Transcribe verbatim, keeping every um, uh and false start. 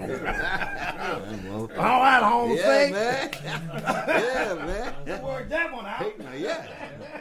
All right, home Yeah, safe. man. Yeah, man. Work that one out. Yeah.